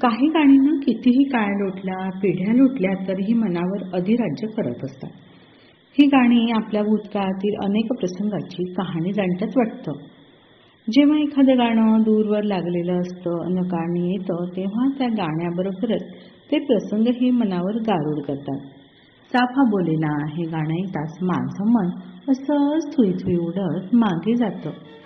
काही गाणी कितीही काळ लोटला, पिढ्या लोटल्या तरीही मनावर अधिराज्य करत असतात. ही गाणी आपल्या भूतकाळातील अनेक प्रसंगाची कहाणी जाणतात वाटतं. जेव्हा एखादं गाणं दूरवर लागलेलं असतं, नकाळनी येतं, तेव्हा त्या गाण्याबरोबरच ते प्रसंगही मनावर गारुड करतात. चाफा बोलेना हे गाणं ऐकताच माझं मन असं थुई थुई उडत मागे जातं.